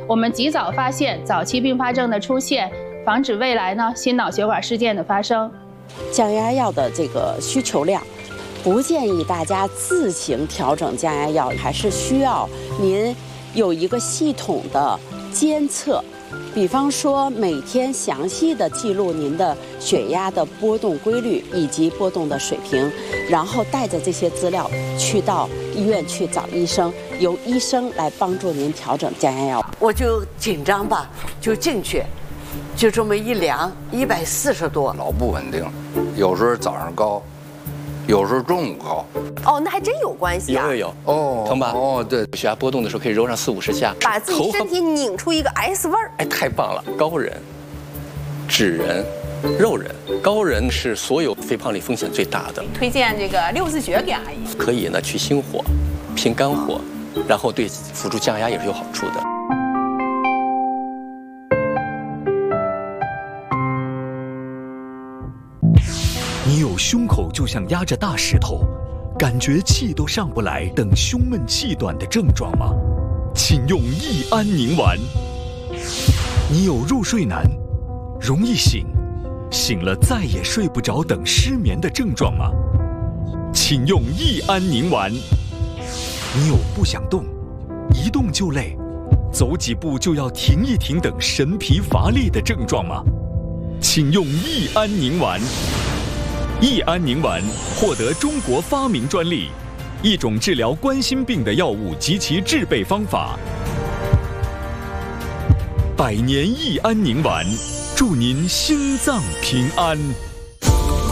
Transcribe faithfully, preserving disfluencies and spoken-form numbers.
我们及早发现早期并发症的出现，防止未来呢心脑血管事件的发生。 降压药的这个需求量，不建议大家自行调整降压药，还是需要您有一个系统的监测。比方说，每天详细的记录您的血压的波动规律以及波动的水平，然后带着这些资料去到医院去找医生，由医生来帮助您调整降压药。 我就紧张吧，就进去，就这么一量，一百四十多， 老不稳定，有时候早上高，有时候中午高。 哦，那还真有关系啊！ 有有有， 哦， 疼吧？ 哦，对， 血压波动的时候可以揉上四五十下， 把自己身体拧出一个 S 味儿。 哎，太棒了！高人、脂人、肉人，高人是所有肥胖里风险最大的。 推荐这个六字诀给阿姨， 可以呢去心火、平肝火，然后对辅助降压也是有好处的。 你有胸口就像压着大石头，感觉气都上不来等胸闷气短的症状吗？请用益安宁丸。你有入睡难、容易醒、醒了再也睡不着等失眠的症状吗？请用益安宁丸。你有不想动、一动就累、走几步就要停一停等神疲乏力的症状吗？请用益安宁丸。益安宁丸获得中国发明专利，一种治疗冠心病的药物及其制备方法。百年益安宁丸，祝您心脏平安。